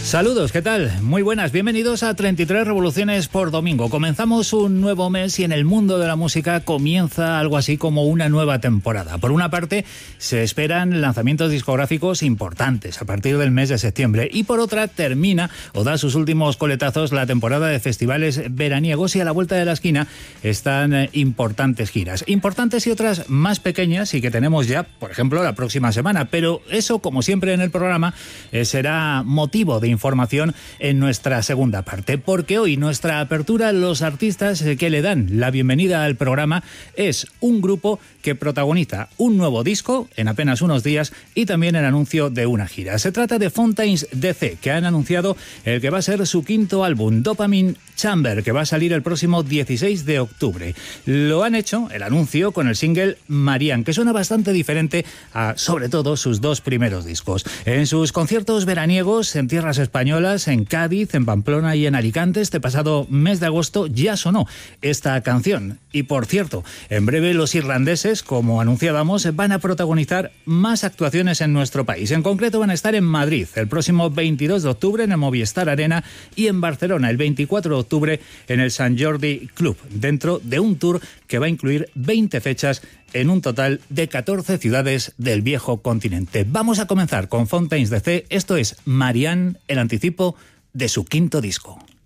Saludos, ¿qué tal? Muy buenas, bienvenidos a 33 Revoluciones por Domingo. Comenzamos un nuevo mes y en el mundo de la música comienza algo así como una nueva temporada. Por una parte, se esperan lanzamientos discográficos importantes a partir del mes de septiembre y por otra termina o da sus últimos coletazos la temporada de festivales veraniegos y a la vuelta de la esquina están importantes giras. Importantes y otras más pequeñas y que tenemos ya, por ejemplo, la próxima semana. Pero eso, como siempre en el programa, será motivo de información en nuestra segunda parte, porque hoy nuestra apertura, los artistas que le dan la bienvenida al programa, es un grupo que protagoniza un nuevo disco en apenas unos días y también el anuncio de una gira. Se trata de Fontaines DC, que han anunciado el que va a ser su quinto álbum, Dopamine Chamber, que va a salir el próximo 16 de octubre. Lo han hecho, el anuncio, con el single Marianne, que suena bastante diferente a, sobre todo, sus dos primeros discos. En sus conciertos veraniegos en tierras españolas, en Cádiz, en Pamplona y en Alicante, este pasado mes de agosto ya sonó esta canción. Y por cierto, en breve los irlandeses, como anunciábamos, van a protagonizar más actuaciones en nuestro país. En concreto van a estar en Madrid el próximo 22 de octubre en el Movistar Arena y en Barcelona el 24 de octubre en el Sant Jordi Club, dentro de un tour que va a incluir 20 fechas en un total de 14 ciudades del viejo continente. Vamos a comenzar con Fontaines DC. Esto es Marianne, el anticipo de su quinto disco.